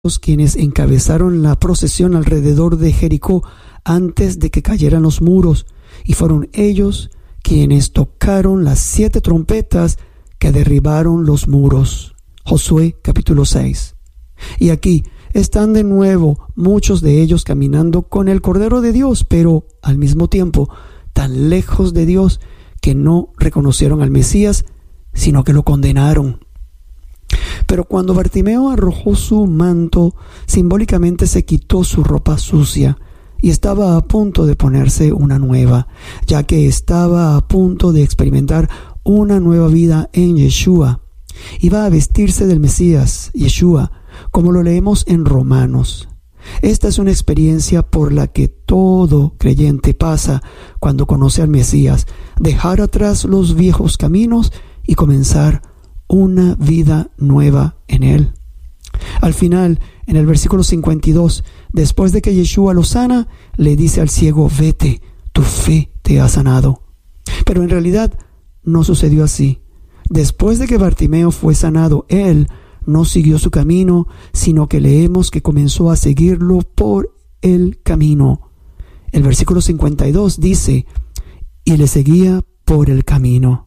quienes encabezaron la procesión alrededor de Jericó antes de que cayeran los muros, y fueron ellos quienes tocaron las 7 trompetas que derribaron los muros. Josué capítulo 6. Y aquí están de nuevo muchos de ellos caminando con el Cordero de Dios, pero al mismo tiempo tan lejos de Dios que no reconocieron al Mesías, sino que lo condenaron. Pero cuando Bartimeo arrojó su manto, simbólicamente se quitó su ropa sucia y estaba a punto de ponerse una nueva, ya que estaba a punto de experimentar una nueva vida en Yeshua. Iba a vestirse del Mesías, Yeshua, como lo leemos en Romanos. Esta es una experiencia por la que todo creyente pasa cuando conoce al Mesías: dejar atrás los viejos caminos y comenzar una vida nueva en Él. Al final, en el versículo 52, después de que Yeshua lo sana, le dice al ciego: vete, tu fe te ha sanado. Pero en realidad no sucedió así. Después de que Bartimeo fue sanado, él no siguió su camino, sino que leemos que comenzó a seguirlo por el camino. El versículo 52 dice: y le seguía por el camino.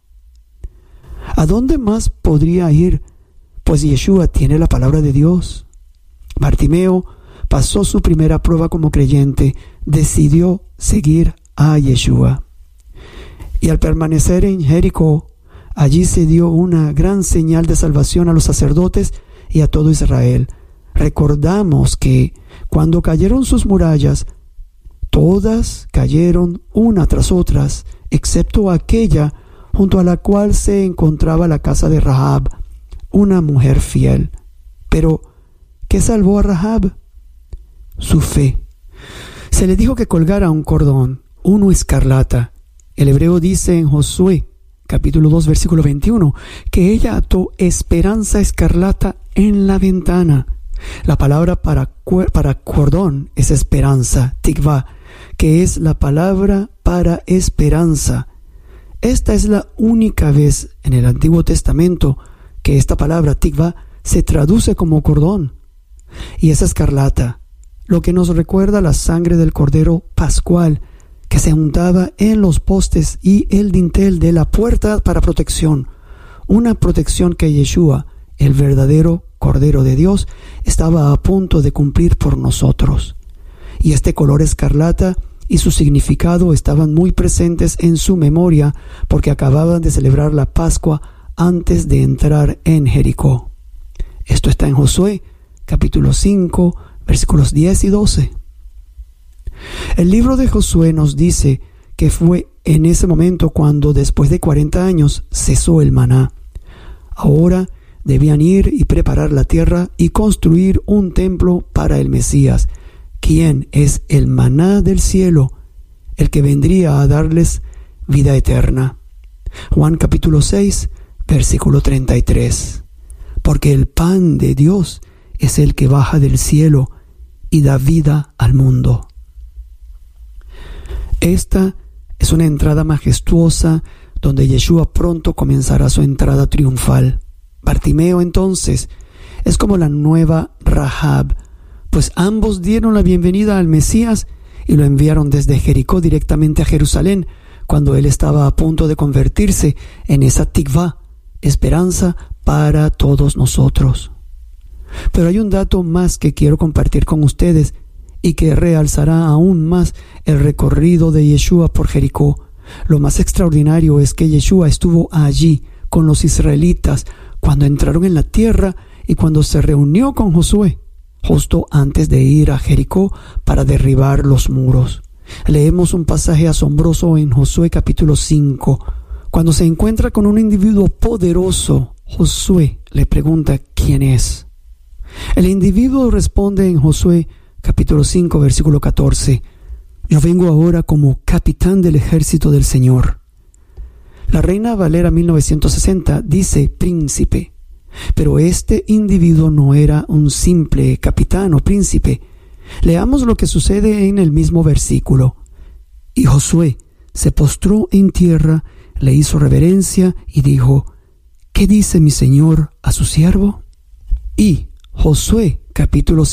¿A dónde más podría ir? Pues Yeshua tiene la palabra de Dios. Bartimeo pasó su primera prueba como creyente, decidió seguir a Yeshua. Y al permanecer en Jericó, allí se dio una gran señal de salvación a los sacerdotes y a todo Israel. Recordamos que cuando cayeron sus murallas, todas cayeron una tras otras, excepto aquella junto a la cual se encontraba la casa de Rahab, una mujer fiel. Pero, ¿qué salvó a Rahab? Su fe. Se le dijo que colgara un cordón, uno escarlata. El hebreo dice en Josué, capítulo 2, versículo 21, que ella ató esperanza escarlata en la ventana. La palabra para cordón es esperanza, tikvah, que es la palabra para esperanza. Esta es la única vez en el Antiguo Testamento que esta palabra tikvah se traduce como cordón. Y es escarlata, lo que nos recuerda la sangre del Cordero Pascual que se untaba en los postes y el dintel de la puerta para protección. Una protección que Yeshua, el verdadero Cordero de Dios, estaba a punto de cumplir por nosotros. Y este color escarlata y su significado estaban muy presentes en su memoria porque acababan de celebrar la Pascua antes de entrar en Jericó. Esto está en Josué, capítulo 5, versículos 10 y 12. El libro de Josué nos dice que fue en ese momento cuando, después de 40 años, cesó el maná. Ahora debían ir y preparar la tierra y construir un templo para el Mesías, quien es el maná del cielo, el que vendría a darles vida eterna. Juan capítulo 6, versículo 33. Porque el pan de Dios es el que baja del cielo y da vida al mundo. Esta es una entrada majestuosa donde Yeshua pronto comenzará su entrada triunfal. Bartimeo entonces es como la nueva Rahab, pues ambos dieron la bienvenida al Mesías y lo enviaron desde Jericó directamente a Jerusalén, cuando él estaba a punto de convertirse en esa tikvah, esperanza para todos nosotros. Pero hay un dato más que quiero compartir con ustedes y que realzará aún más el recorrido de Yeshua por Jericó. Lo más extraordinario es que Yeshua estuvo allí con los israelitas cuando entraron en la tierra y cuando se reunió con Josué, justo antes de ir a Jericó para derribar los muros. Leemos un pasaje asombroso en Josué capítulo 5. Cuando se encuentra con un individuo poderoso, Josué le pregunta quién es. El individuo responde en Josué capítulo 5, versículo 14: yo vengo ahora como capitán del ejército del Señor. La Reina Valera 1960 dice príncipe, pero este individuo no era un simple capitán o príncipe. Leamos lo que sucede en el mismo versículo. Y Josué se postró en tierra, le hizo reverencia y dijo: ¿qué dice mi señor a su siervo? Y Josué capítulo